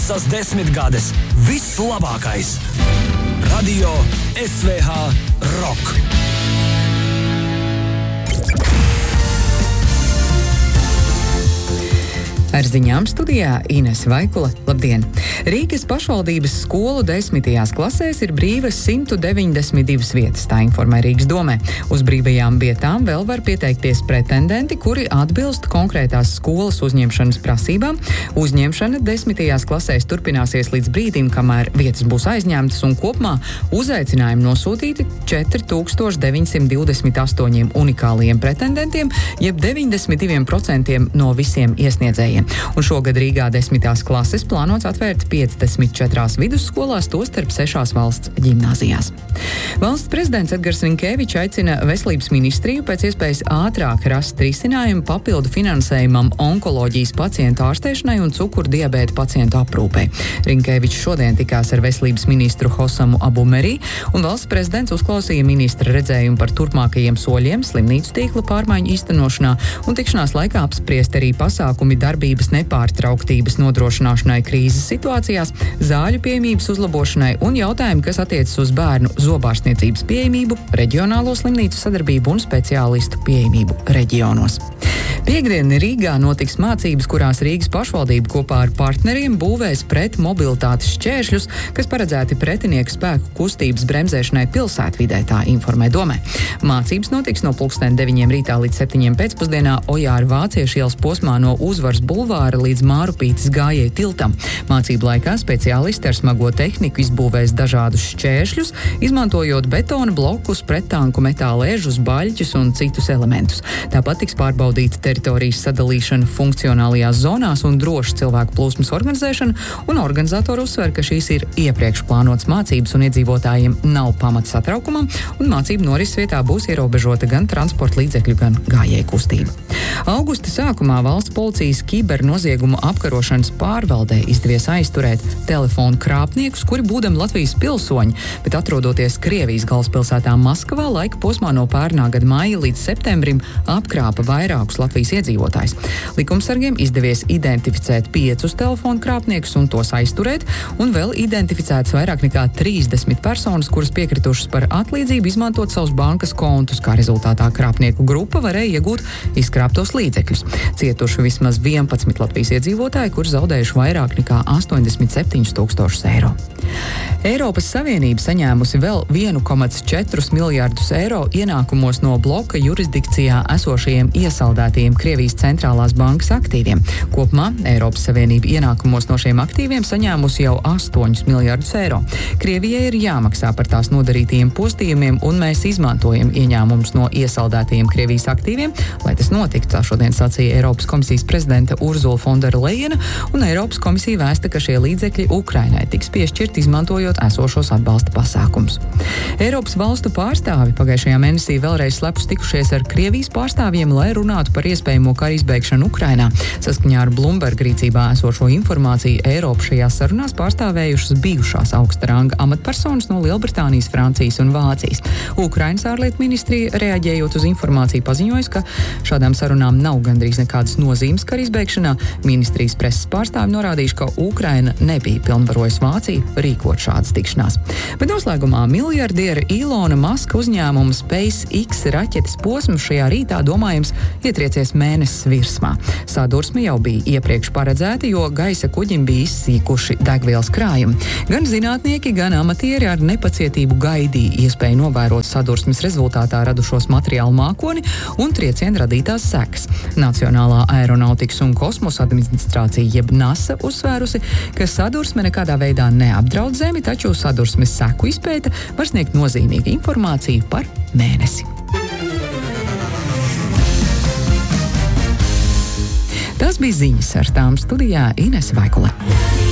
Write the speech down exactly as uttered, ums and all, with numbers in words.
Visas desmitgades vislabākais. Radio S V H Rock. Ar ziņām studijā Ines Vaikula. Labdien! Rīgas pašvaldības skolu desmitajās klasēs ir brīvas simt deviņdesmit divas vietas, tā informē Rīgas domē. Uz brīvajām vietām vēl var pieteikties pretendenti, kuri atbilst konkrētās skolas uzņemšanas prasībām. Uzņemšana desmitajās klasēs turpināsies līdz brīdim, kamēr vietas būs aizņemtas, un kopumā uzaicinājumi nosūtīti četri tūkstoši deviņsimt divdesmit astoņiem unikāliem pretendentiem, jeb deviņdesmit divi procenti no visiem iesniedzējiem. Un šogad Rīgā desmitās klases plānots atvērt piecdesmit četrās vidusskolās, tostarp sešās valsts ģimnāzijās. Valsts prezidents Edgars Rinkēvičs aicina veselības ministriju pēc iespējas ātrāk rast risinājumu papildu finansējumam onkoloģijas pacientu ārstēšanai un cukurdiabēta pacientu aprūpei. Rinkēvičs šodien tikās ar veselības ministru Hosamu Abumerī, un valsts prezidents uzklausīja ministra redzējumu par turpmākajiem soļiem slimnīcu tīkla pārmaiņu īstenošanā, un tikšanās laikā apspriest arī pasākumi darbības nepārtrauktības nodrošināšanai krīzes situācijās, zāļu pieejamības uzlabošanai un jautājumi, kas attiecas uz bērnu zobārstniecības pieejamību, reģionālo slimnīcu sadarbību un speciālistu pieejamību reģionos. Piektdien Rīgā notiks mācības, kurās Rīgas pašvaldība kopā ar partneriem būvēs pret mobilitātes šķēršļus, kas paredzēti pretinieku spēku kustības bremzēšanai pilsētvidē, tā informē domē. Mācības notiks no pulksten deviņiem rītā līdz septiņiem pēcpusdienā Ojāra Vāciešu ielas posmā no Uzvaras bulvāra līdz Mārupītes gājēju tiltam. Mācību laikā speciālisti ar smago tehniku izbūvēs dažādus šķēršļus, izmantojot betona blokus, prettanku metāla ežus, baļķus un citus elementus. Tāpat tiks pārbaudīta teritorijas sadalīšana funkcionālajās zonās un droša cilvēku plūsmas organizēšana, un organizatori uzsver, ka šīs ir iepriekš plānotas mācības un iedzīvotājiem nav pamata satraukumam, un mācību norises vietā būs ierobežota gan transporta līdzekļu, gan gājēju kustība. Augusta sākumā valsts policijas kibernoziegumu apkarošanas pārvaldē izdevies aizturēt telefonu krāpniekus, kuri būdami Latvijas pilsoņi, bet atrodoties Krievijas galvaspilsētā Maskavā laika posmā no pērnā gada maija līdz septembrim apkrāpa vairākus Latvijas iedzīvotājus. Likumsargiem izdevies identificēt piecus telefonu krāpniekus un tos aizturēt, un vēl identificētas vairāk nekā trīsdesmit personas, kuras piekritušas par atlīdzību izmantot savus bankas kontus, kā rezultātā krāpnieku grupa varēja iegūt izkrāptos līdzekļus. Cietuši vismaz vienpadsmit Latvijas iedzīvotāji, kur zaudējuši vairāk nekā astoņdesmit septiņus tūkstošus eiro. Eiropas Savienība saņēmusi vēl vienu komatu četrus miljardus eiro ienākumos no bloka jurisdikcijā esošajiem iesaldētajiem Krievijas centrālās bankas aktīviem. Kopumā Eiropas Savienība ienākumos no šiem aktīviem saņēmusi jau astoņus miljardus eiro. Krievijai ir jāmaksā par tās nodarītajiem postījumiem, un mēs izmantojam ieņēmumus no iesaldētajiem Krievijas aktīviem, lai tas notiktu, tā šodien sacīja Eiropas komisijas prezidenta Urzula von der Leyena, un Eiropas komisija vēsta, ka šie līdzekļi Ukrainai tiks piešķirti izmantojot esošos atbalsta pasākumus. Eiropas valstu pārstāvi pagājušajā mēnesī vēlreiz slepus tikušies ar Krievijas pārstāvjiem, lai runātu par iespējamo kara izbeigšanu Ukrainā. Saskaņā ar Bloomberg rīcībā esošo informāciju Eiropu šajās sarunās pārstāvējušas bijušās augsta ranga amatpersonas no Lielbritānijas, Francijas un Vācijas. Ukrainas ārlietu ministrija, reaģējot uz informāciju, paziņojas, ka šādām sarunām nav gandrīz nekādas nozīmes kara izbeigšanā. Ministrijas preses pārstāvi norādījuši, ka Ukraina nebija pilnvarojusi Vāciju rīkot šādas tikšanās. Bet noslēgumā miljardiera Ilona Maska uzņēmuma SpaceX raķetes posms šajā rītā domājams ietriecies mēnesis virsmā. Sadursme jau bija iepriekš paredzēta, jo gaisa kuģim bija izsīkuši degvielas krājumi. Gan zinātnieki, gan amatieri ar nepacietību gaidīja iespēju novērot sadursmes rezultātā radušos materiālu mākoni un triecienu radītās sekas. Nacionālā aeronautikas un kosmosa administrācija jeb NASA uzsvērusi, ka sadursme nekādā veidā neapdraud Zemi, taču sadursmes seku izpēta var sniegt nozīmīgu informāciju par mēnesi. Tas bija ziņas, ar tām studijā Ines Vaikula.